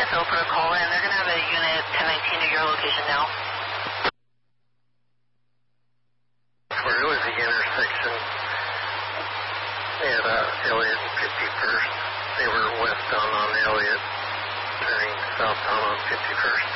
TSO put a call in. They're going to have a unit 1019 at your location now. Where it was the intersection at Elliott and 51st. They were westbound on Elliott, turning southbound on 51st.